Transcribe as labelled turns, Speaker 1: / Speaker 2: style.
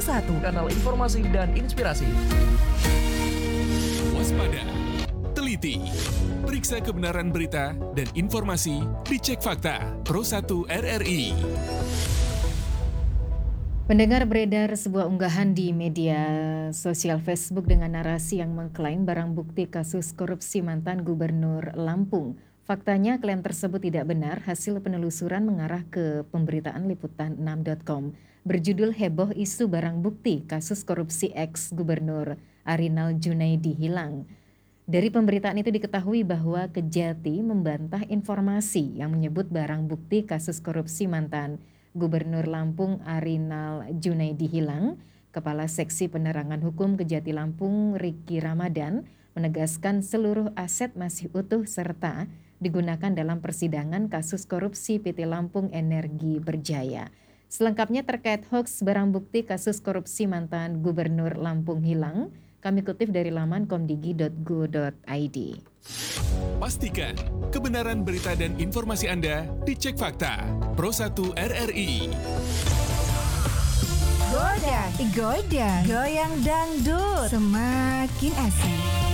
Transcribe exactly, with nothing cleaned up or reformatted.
Speaker 1: satu,
Speaker 2: kanal informasi dan inspirasi.
Speaker 3: Waspada, teliti, periksa kebenaran berita dan informasi, dicek fakta. Pro satu R R I.
Speaker 4: Pendengar, beredar sebuah unggahan di media sosial Facebook dengan narasi yang mengklaim barang bukti kasus korupsi mantan Gubernur Lampung. Faktanya klaim tersebut tidak benar, hasil penelusuran mengarah ke pemberitaan liputan enam titik com berjudul Heboh Isu Barang Bukti Kasus Korupsi Ex-Gubernur Arinal Junaidi Hilang. Dari pemberitaan itu diketahui bahwa Kejati membantah informasi yang menyebut barang bukti kasus korupsi mantan Gubernur Lampung Arinal Junaidi hilang. Kepala Seksi Penerangan Hukum Kejati Lampung Riki Ramadan menegaskan seluruh aset masih utuh serta digunakan dalam persidangan kasus korupsi P T Lampung Energi Berjaya. Selengkapnya terkait hoaks barang bukti kasus korupsi mantan Gubernur Lampung hilang, kami kutip dari laman komdigi titik go titik i d.
Speaker 3: Pastikan kebenaran berita dan informasi Anda dicek fakta. Pro satu R R I.
Speaker 1: Goda, goda, goyang dangdut, semakin asik.